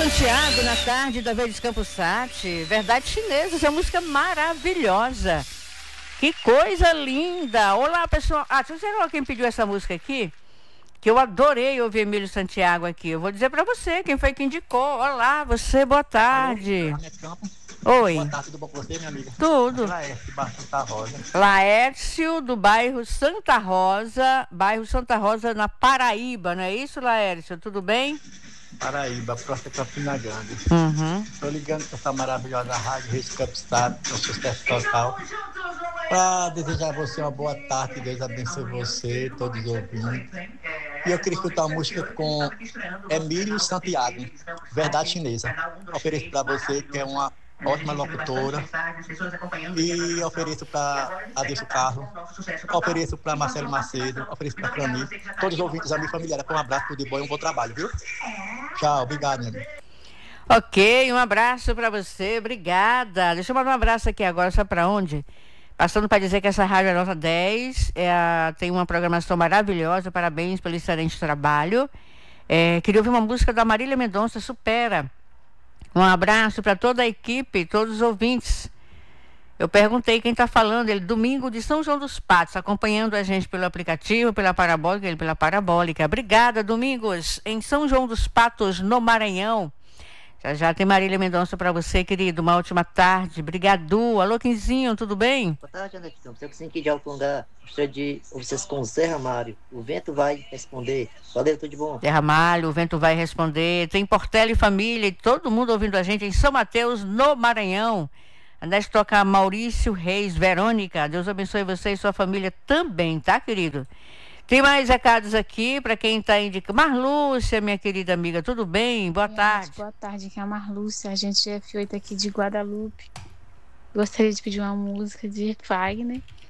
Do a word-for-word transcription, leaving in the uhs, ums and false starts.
Santiago, na tarde da Verdes Campos Sat, Verdade Chinesa, essa música maravilhosa. Que coisa linda. Olá, pessoal. Ah, você sabe quem pediu essa música aqui? Que eu adorei ouvir Emílio Santiago aqui. Eu vou dizer pra você, quem foi que indicou. Olá, você, boa tarde. Alô, Oi. Boa tarde, tudo bom com você, minha amiga? Tudo. Laércio, bairro Santa Rosa. Laércio, do bairro Santa Rosa, bairro Santa Rosa, na Paraíba, não é isso, Laércio? Tudo bem? Paraíba, próxima para Campina Grande. Uhum. Estou ligando com essa maravilhosa rádio Reis Capstad, com sucesso total. Para desejar a você uma boa tarde, Deus abençoe você, todos os ouvintes. E eu queria escutar uma música com Emílio Santiago, Verdade Chinesa. Ofereço para você, que é uma ótima locutora. E ofereço para Adeilson Carlos, ofereço para Marcelo Macedo, ofereço para Crani, todos os ouvintes, amigos familiares. Um abraço, tudo de bom e um bom trabalho, viu? Tchau, obrigado, meu amigo. Ok, um abraço para você, obrigada. Deixa eu mandar um abraço aqui agora, sabe para onde? Passando para dizer que essa rádio é nota dez, é a, tem uma programação maravilhosa, parabéns pelo excelente trabalho. É, queria ouvir uma música da Marília Mendonça, Supera. Um abraço para toda a equipe, todos os ouvintes. Eu perguntei quem está falando, ele domingo de São João dos Patos, acompanhando a gente pelo aplicativo, pela Parabólica, ele pela Parabólica. Obrigada, Domingos, em São João dos Patos, no Maranhão. Já já tem Marília Mendonça para você, querido. Uma ótima tarde. Brigadu. Alô, Quinzinho, tudo bem? Boa tarde, Anexão. Você aqui de Alcondá. Gostaria de vocês com o Zé Ramalho. O vento vai responder. Valeu, tudo de bom. Zé Ramalho, o vento vai responder. Tem Portela e família, e todo mundo ouvindo a gente em São Mateus, no Maranhão. Antes de tocar Maurício Reis, Verônica. Deus abençoe você e sua família também, tá, querido? Tem mais recados aqui para quem está indicando. Marlúcia, minha querida amiga, tudo bem? Boa Gente, tarde. Boa tarde, aqui é a Marlúcia, agente F oito aqui de Guadalupe. Gostaria de pedir uma música de Fagner,